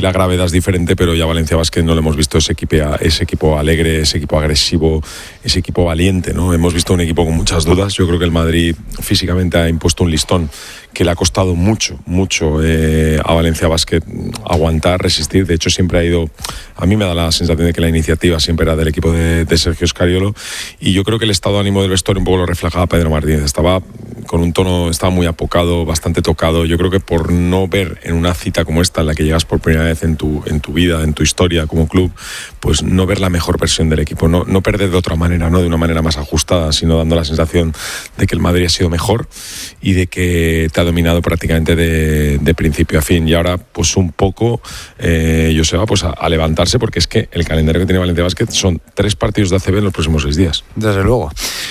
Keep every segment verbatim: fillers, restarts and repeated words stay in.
la gravedad es diferente, pero ya Valencia Basket no lo hemos visto ese equipo, ese equipo alegre, ese equipo agresivo, ese equipo valiente, ¿no? Hemos visto un equipo con muchas dudas. Yo creo que el Madrid físicamente ha impuesto un listón que le ha costado mucho, mucho eh, a Valencia Basket aguantar, resistir. De hecho, siempre ha ido, a mí me da la sensación de que la iniciativa siempre era del equipo de, de Sergio Scariolo, y yo creo que el estado de ánimo del vestuario un poco lo reflejaba Pedro Martínez. Estaba con un tono, estaba muy apocado, bastante tocado. Yo creo que por no ver en una cita como esta, en la que llegas por primera vez en tu, en tu vida, en tu historia como club, pues no ver la mejor versión del equipo, no, no perder de otra manera, no de una manera más ajustada, sino dando la sensación de que el Madrid ha sido mejor y de que te ha dominado prácticamente de, de principio a fin. Y ahora pues un poco eh, Joseba, pues a, a levantarse, porque es que el calendario que tiene Valencia Basket son tres partidos de A C B en los próximos seis días. Desde luego.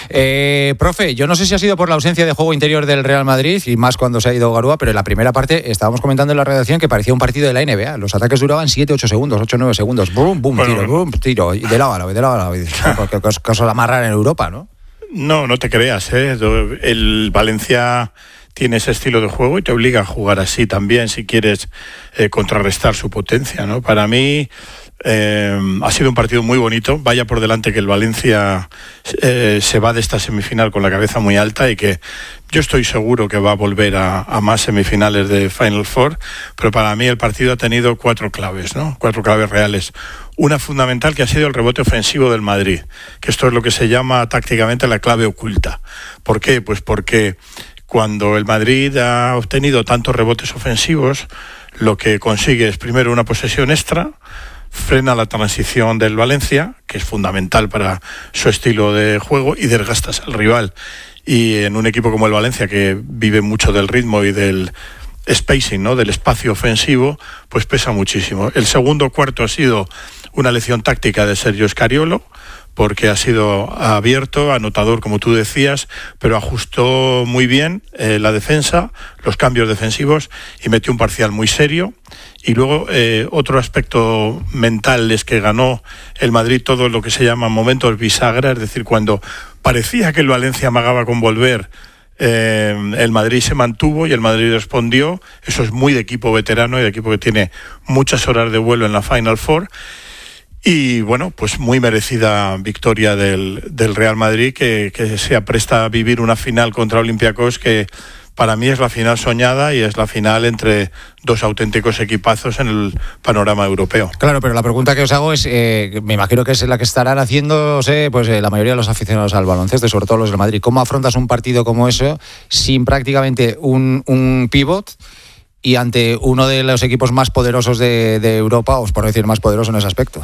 Eh, profe, yo no sé si ha sido por la ausencia de juego interior del Real Madrid, y más cuando se ha ido Garúa, pero en la primera parte estábamos comentando en la redacción que parecía un partido de la N B A. Los ataques duraban siete ocho segundos, ocho nueve segundos. Boom, boom, bueno, tiro, boom, tiro. Y de lado a lado, de lado a lado. Porque cosa la más rara en Europa, ¿no? No, no te creas, ¿eh? El Valencia tiene ese estilo de juego y te obliga a jugar así también si quieres eh, contrarrestar su potencia, ¿no? Para mí eh, ha sido un partido muy bonito. Vaya por delante que el Valencia eh, se va de esta semifinal con la cabeza muy alta, y que yo estoy seguro que va a volver a, a más semifinales de Final Four, pero para mí el partido ha tenido cuatro claves, ¿no? Cuatro claves reales. Una fundamental, que ha sido el rebote ofensivo del Madrid, que esto es lo que se llama tácticamente la clave oculta. ¿Por qué? Pues porque cuando el Madrid ha obtenido tantos rebotes ofensivos, lo que consigue es primero una posesión extra, frena la transición del Valencia, que es fundamental para su estilo de juego, y desgastas al rival. Y en un equipo como el Valencia, que vive mucho del ritmo y del spacing, ¿no?, del espacio ofensivo, pues pesa muchísimo. El segundo cuarto ha sido una lección táctica de Sergio Scariolo, porque ha sido abierto, anotador, como tú decías, pero ajustó muy bien eh, la defensa, los cambios defensivos, y metió un parcial muy serio. Y luego eh, otro aspecto mental es que ganó el Madrid todo lo que se llama momentos bisagra, es decir, cuando parecía que el Valencia amagaba con volver, eh, el Madrid se mantuvo y el Madrid respondió. Eso es muy de equipo veterano y de equipo que tiene muchas horas de vuelo en la Final Four. Y bueno, pues muy merecida victoria del, del Real Madrid, que, que se apresta a vivir una final contra Olympiacos, que para mí es la final soñada y es la final entre dos auténticos equipazos en el panorama europeo. Claro, pero la pregunta que os hago es, eh, me imagino que es la que estarán haciéndose pues eh, la mayoría de los aficionados al baloncesto, sobre todo los del Madrid. ¿Cómo afrontas un partido como eso sin prácticamente un, un pivot y ante uno de los equipos más poderosos de, de Europa, o por decir más poderoso en ese aspecto?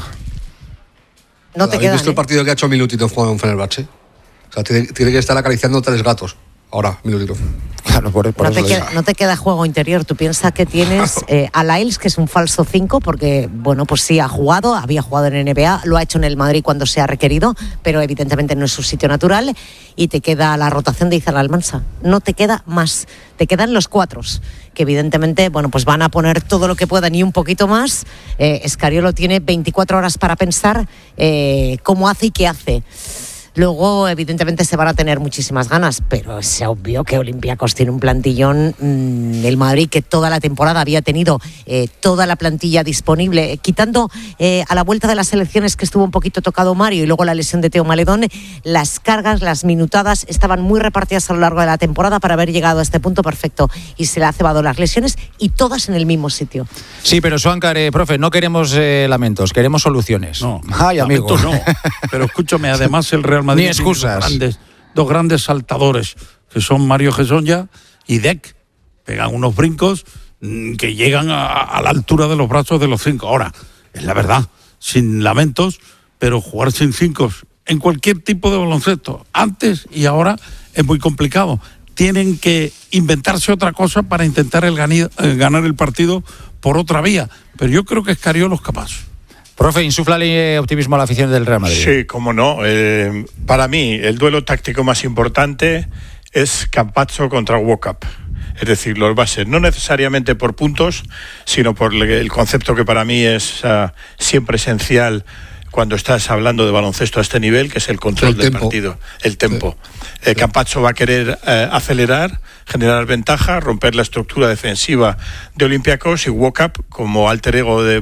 No te queda. ¿Has visto ¿eh? el partido que ha hecho Milutino jugando en Fenerbahce? O sea, tiene, tiene que estar acariciando tres gatos. Ahora, Milutino. Claro, por, por no, eso te queda, no te queda juego interior. Tú piensas que tienes eh, a Lyles, que es un falso cinco, porque, bueno, pues sí ha jugado, había jugado en N B A, lo ha hecho en el Madrid cuando se ha requerido, pero evidentemente no es su sitio natural, y te queda la rotación de Izal Almansa. No te queda más. Te quedan los cuatros, que evidentemente, bueno, pues van a poner todo lo que puedan y un poquito más. Eh, Scariolo tiene veinticuatro horas para pensar eh, cómo hace y qué hace. Luego, evidentemente, se van a tener muchísimas ganas, pero es obvio que Olympiacos tiene un plantillón. Mmm, el Madrid, que toda la temporada había tenido eh, toda la plantilla disponible, quitando eh, a la vuelta de las elecciones, que estuvo un poquito tocado Mario, y luego la lesión de Teo Maledón, las cargas, las minutadas estaban muy repartidas a lo largo de la temporada para haber llegado a este punto perfecto, y se le ha cebado las lesiones, y todas en el mismo sitio. Sí, pero Suáncar, eh, profe, no queremos eh, lamentos, queremos soluciones. No, Ay, amigo. no. Pero escúchame, además el Real Madrid ni excusas. Dos grandes, dos grandes saltadores, que son Mario Gesonja y Dec. Pegan unos brincos mmm, que llegan a, a la altura de los brazos de los cinco. Ahora, es la verdad, sin lamentos, pero jugar sin cinco en cualquier tipo de baloncesto, antes y ahora, es muy complicado. Tienen que inventarse otra cosa para intentar el gani, el ganar el partido por otra vía. Pero yo creo que Scariolo es capaz. Profe, insúflale optimismo a la afición del Real Madrid. Sí, cómo no. Eh, para mí, el duelo táctico más importante es Campazzo contra Walkup. Es decir, los bases, no necesariamente por puntos, sino por el concepto que para mí es uh, siempre esencial cuando estás hablando de baloncesto a este nivel, que es el control el del tempo. partido, el tempo. Sí. Eh, Campazzo va a querer eh, acelerar, generar ventaja, romper la estructura defensiva de Olympiacos, y Walkup, como alter ego de